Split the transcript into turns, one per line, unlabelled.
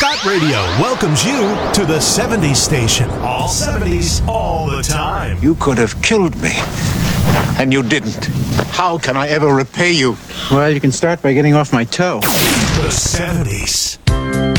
Scott Radio welcomes you to the 70s station. All 70s, all the time.
You could have killed me, and you didn't. How can I ever repay you?
Well, you can start by getting off my toe.
The 70s.